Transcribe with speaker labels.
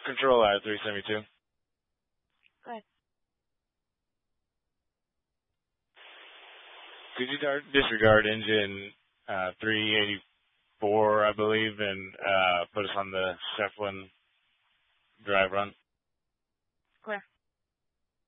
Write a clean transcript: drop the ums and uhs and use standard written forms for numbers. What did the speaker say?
Speaker 1: Control at 372.
Speaker 2: Go ahead.
Speaker 1: Could you disregard engine 384, I believe, and put us on the Shefflin drive run?
Speaker 2: Clear.